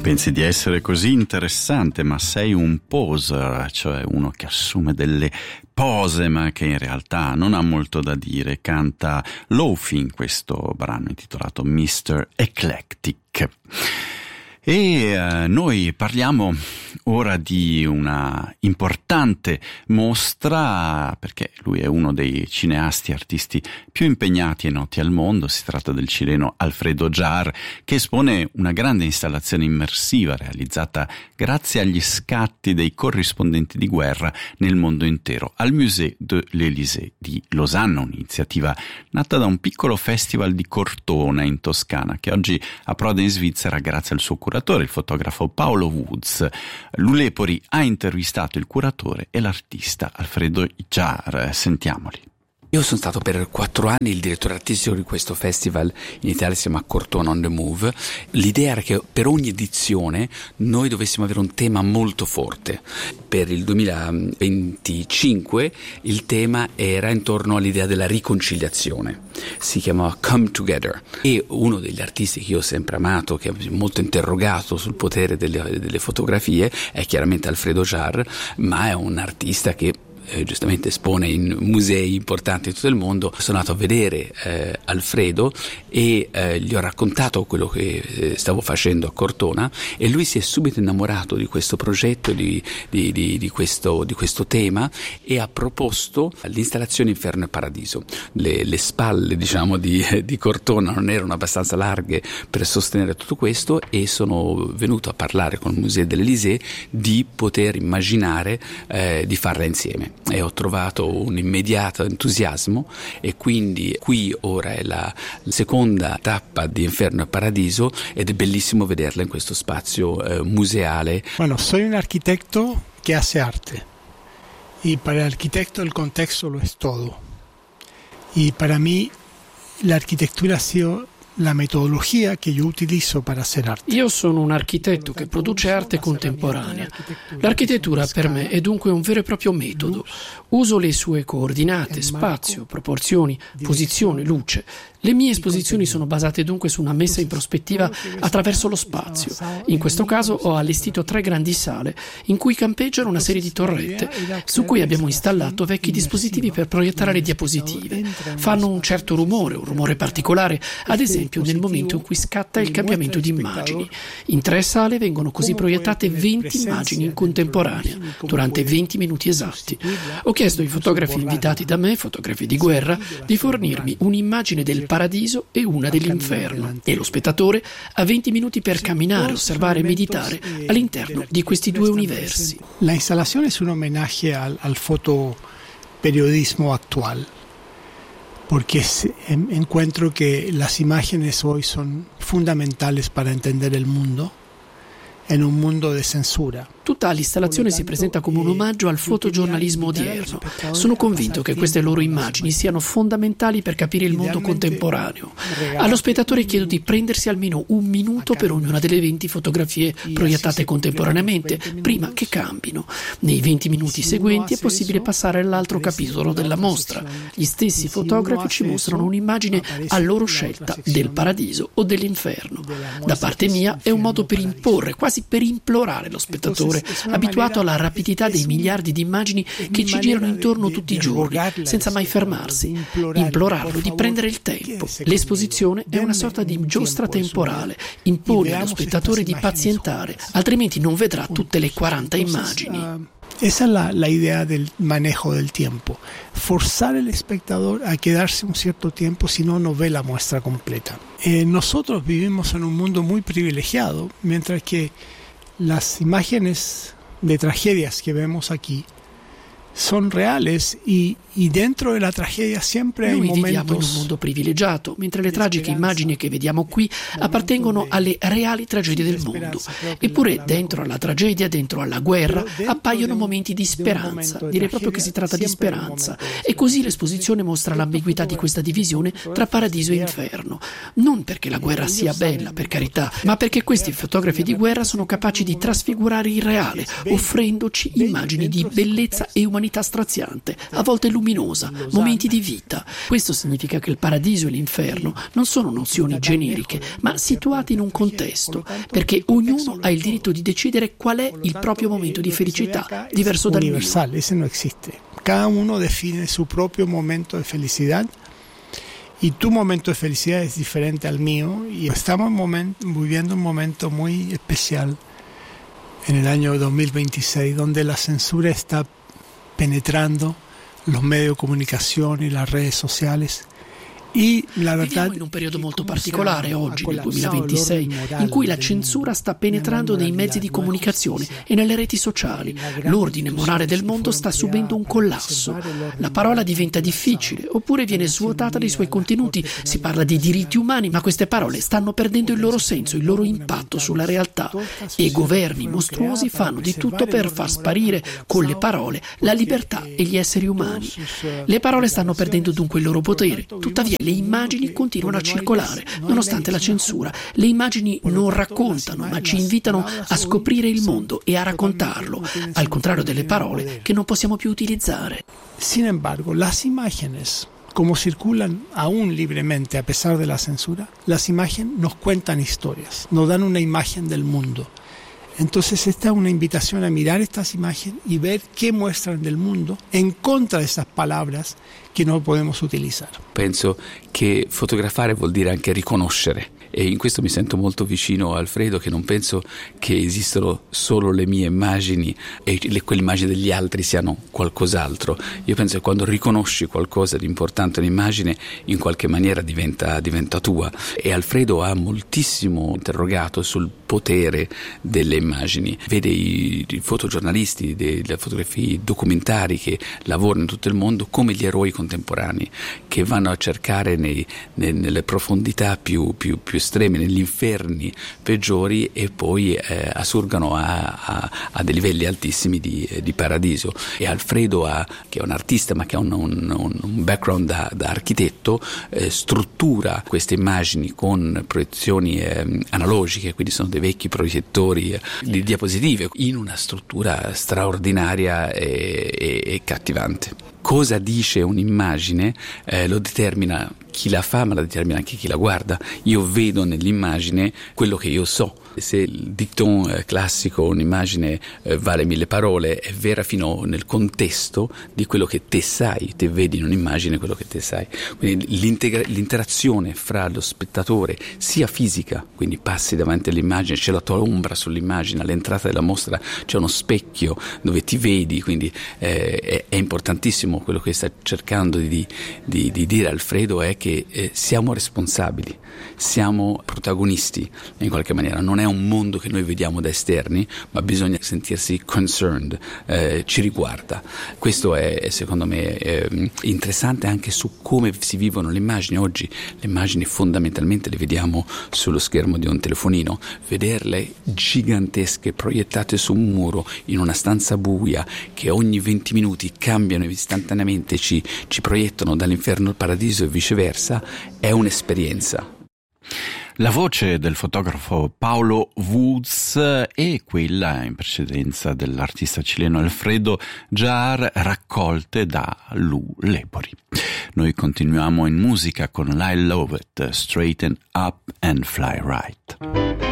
Pensi di essere così interessante, ma sei un poser, cioè uno che assume delle pose ma che in realtà non ha molto da dire. Canta Lofi in questo brano intitolato Mr. Eclectic. E noi parliamo ora di una importante mostra, perché lui è uno dei cineasti e artisti più impegnati e noti al mondo. Si tratta del cileno Alfredo Jar, che espone una grande installazione immersiva realizzata grazie agli scatti dei corrispondenti di guerra nel mondo intero al Musée de l'Élysée di Losanna, un'iniziativa nata da un piccolo festival di Cortona in Toscana, che oggi approda in Svizzera grazie al suo curatore, il fotografo Paolo Woods. L'Ulepori ha intervistato il curatore e l'artista Alfredo Jar. Sentiamoli. Io sono stato per 4 anni il direttore artistico di questo festival, in Italia si chiama Cortona on the Move. L'idea era che per ogni edizione noi dovessimo avere un tema molto forte. Per il 2025 il tema era intorno all'idea della riconciliazione, si chiamava Come Together, e uno degli artisti che io ho sempre amato, che ho molto interrogato sul potere delle fotografie, è chiaramente Alfredo Jar, ma è un artista che giustamente espone in musei importanti di tutto il mondo. Sono andato a vedere Alfredo e gli ho raccontato quello che stavo facendo a Cortona, e lui si è subito innamorato di questo progetto, di questo tema, e ha proposto l'installazione Inferno e Paradiso. Le spalle, diciamo, di Cortona non erano abbastanza larghe per sostenere tutto questo, e sono venuto a parlare con il Musée de l'Élysée di poter immaginare di farla insieme. E ho trovato un immediato entusiasmo, e quindi qui ora è la seconda tappa di Inferno e Paradiso, ed è bellissimo vederla in questo spazio museale. Bueno, soy un arquitecto que hace arte, y para el arquitecto el contexto lo es todo, y para mí la arquitectura ha sido la metodología que yo utilizo para hacer arte. Io sono un architetto che produce arte contemporanea. L'architettura per me è dunque un vero e proprio metodo. Uso le sue coordinate, spazio, proporzioni, posizione, luce. Le mie esposizioni sono basate dunque su una messa in prospettiva attraverso lo spazio. In questo caso ho allestito 3 grandi sale in cui campeggiano una serie di torrette su cui abbiamo installato vecchi dispositivi per proiettare le diapositive. Fanno un certo rumore, un rumore particolare, ad esempio nel momento in cui scatta il cambiamento di immagini. In 3 sale vengono così proiettate 20 immagini in contemporanea durante 20 minuti esatti. Ho chiesto ai fotografi invitati da me, fotografi di guerra, di fornirmi un'immagine del paradiso e una dell'inferno, e lo spettatore ha 20 minuti per camminare, osservare e meditare all'interno di questi 2 universi. La instalación es un homenaje al fotoperiodismo actual, porque encuentro que las imágenes hoy son fundamentales para entender el mundo en un mundo de censura. Tutta l'installazione si presenta come un omaggio al fotogiornalismo odierno. Sono convinto che queste loro immagini siano fondamentali per capire il mondo contemporaneo. Allo spettatore chiedo di prendersi almeno 1 minuto per ognuna delle 20 fotografie proiettate contemporaneamente, prima che cambino. Nei 20 minuti seguenti è possibile passare all'altro capitolo della mostra. Gli stessi fotografi ci mostrano un'immagine a loro scelta del paradiso o dell'inferno. Da parte mia è un modo per imporre, quasi per implorare lo spettatore, abituato alla rapidità dei miliardi di immagini che ci girano intorno tutti i giorni, senza mai fermarsi, implorarlo di prendere il tempo. L'esposizione è una sorta di giostra temporale, impone allo spettatore di pazientare, altrimenti non vedrà tutte le 40 immagini. Esa es la idea del manejo del tiempo, forzar al espectador a quedarse un cierto tiempo, si no, no ve la muestra completa. Nosotros vivimos en un mundo muy privilegiado, mientras que las imágenes de tragedias que vemos aquí son reales y dentro della tragedia sempre Noi hay viviamo momentos. in un mondo privilegiato, mentre le tragiche immagini che vediamo qui appartengono alle reali tragedie del mondo. Eppure dentro alla tragedia, dentro alla guerra, appaiono momenti di speranza. Direi proprio che si tratta di speranza. E così l'esposizione mostra l'ambiguità di questa divisione tra paradiso e inferno. Non perché la guerra sia bella, per carità, ma perché questi fotografi di guerra sono capaci di trasfigurare il reale, offrendoci immagini di bellezza e umanità umanità straziante, a volte luminosa, momenti di vita. Questo significa che il paradiso e l'inferno non sono nozioni generiche, ma situate in un contesto, perché ognuno ha il diritto di decidere qual è il proprio momento di felicità, diverso dal mio. Ese no existe. Cada uno define su propio momento de felicidad y tu momento de felicidad es diferente al mío y estamos viviendo un momento muy especial en el año 2026 donde la censura está penetrando los medios de comunicación y las redes sociales. Viviamo in un periodo molto particolare oggi, nel 2026, in cui la censura sta penetrando nei mezzi di comunicazione e nelle reti sociali. L'ordine morale del mondo sta subendo un collasso. La parola diventa difficile, oppure viene svuotata dei suoi contenuti. Si parla di diritti umani, ma queste parole stanno perdendo il loro senso, il loro impatto sulla realtà. E governi mostruosi fanno di tutto per far sparire con le parole la libertà e gli esseri umani. Le parole stanno perdendo dunque il loro potere. Tuttavia le immagini continuano a circolare, nonostante la censura. Le immagini non raccontano, ma ci invitano a scoprire il mondo e a raccontarlo, al contrario delle parole che non possiamo più utilizzare. Sin embargo, las imágenes, como circulan aún libremente a pesar de la censura, las imágenes nos cuentan historias, nos dan una imagen del mundo. Entonces esta es una invitación a mirar estas imágenes y ver qué muestran del mundo en contra de esas palabras che non podemos utilizzare. Penso che fotografare vuol dire anche riconoscere, e in questo mi sento molto vicino a Alfredo, che non penso che esistano solo le mie immagini e quelle immagini degli altri siano qualcos'altro. Io penso che quando riconosci qualcosa di importante un'immagine, in qualche maniera diventa tua, e Alfredo ha moltissimo interrogato sul potere delle immagini. Vede i fotogiornalisti, le fotografie documentari che lavorano in tutto il mondo come gli eroi contemporanei, che vanno a cercare nelle profondità più estreme, negli inferni peggiori, e poi assurgano a dei livelli altissimi di paradiso. E Alfredo, che è un artista ma che ha un background da architetto, struttura queste immagini con proiezioni analogiche, quindi sono dei vecchi proiettori di diapositive, in una struttura straordinaria e cattivante. Cosa dice un'immagine lo determina chi la fa, ma la determina anche chi la guarda. Io vedo nell'immagine quello che io so. Se il dicton classico, un'immagine vale 1000 parole, è vera fino nel contesto di quello che te sai. Te vedi in un'immagine quello che te sai. Quindi l'interazione fra lo spettatore, sia fisica, quindi passi davanti all'immagine, c'è la tua ombra sull'immagine, all'entrata della mostra c'è uno specchio dove ti vedi, quindi è importantissimo. Quello che sta cercando di dire Alfredo è che siamo responsabili, siamo protagonisti in qualche maniera. Non è un mondo che noi vediamo da esterni, ma bisogna sentirsi concerned, ci riguarda. Questo è secondo me interessante anche su come si vivono le immagini. Oggi le immagini fondamentalmente le vediamo sullo schermo di un telefonino. Vederle gigantesche proiettate su un muro in una stanza buia, che ogni 20 minuti cambiano istantaneamente, ci proiettano dall'inferno al paradiso e viceversa, è un'esperienza. La voce del fotografo Paulo Woods e quella in precedenza dell'artista cileno Alfredo Jar, raccolte da Lou Lepori. Noi continuiamo in musica con Lyle Lovett, Straighten Up and Fly Right.